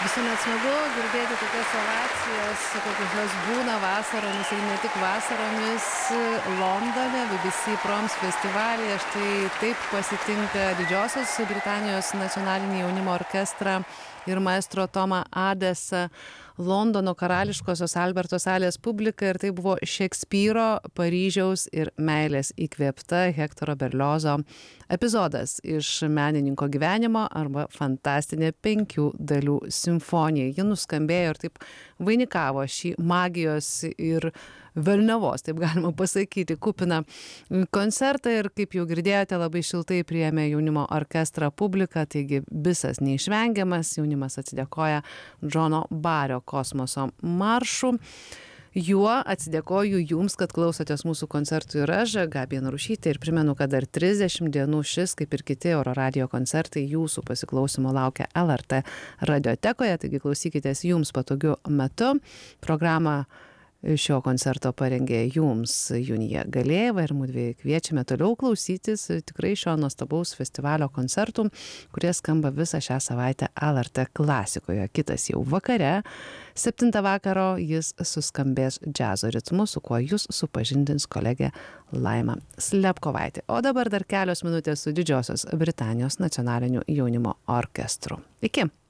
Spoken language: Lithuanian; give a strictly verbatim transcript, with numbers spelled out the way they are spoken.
Visuomet smagu girdėti tokias ovacijas, kokios jos būna vasaromis ir ne tik vasaromis Londone, B B C Proms festivalyje. Štai taip pasitinka Didžiosios Britanijos nacionalinį jaunimo orkestrą ir maestro Tomą Adesą Londono karališkosios Alberto salės publika, ir tai buvo Šekspyro, Paryžiaus ir meilės įkvėpta Hektoro Berliozo epizodas iš menininko gyvenimo arba fantastinė penkių dalių simfonija. Ji nuskambėjo ir taip vainikavo šį magijos ir velniavos, taip galima pasakyti, kupiną koncertą, ir kaip jau girdėjote, labai šiltai priėmė jaunimo orkestrą publika, taigi visas neišvengiamas. Jaunimas atsidėkoja Džono Bario kosmoso maršu. Juo atsidėkoju jums, kad klausotės mūsų koncertų, ir aš, Gabija Narušytė, ir primenu, kad dar trisdešimt dienų šis, kaip ir kiti Euro radijo koncertai, jūsų pasiklausimo laukia L R T radiotekoje, taigi klausykitės jums patogiu metu. Programą šio koncerto parengė jums Junija Galėjeva, ir mūdvi kviečiame toliau klausytis tikrai šio nuostabaus festivalio koncertų, kurie skamba visą šią savaitę L R T klasikoje. Kitas jau vakare, septintą vakaro, jis suskambės džiazo ritmu, su kuo jūs supažindins kolegė Laima Slepkovaitė. O dabar dar kelios minutės su Didžiosios Britanijos nacionaliniu jaunimo orkestru. Iki!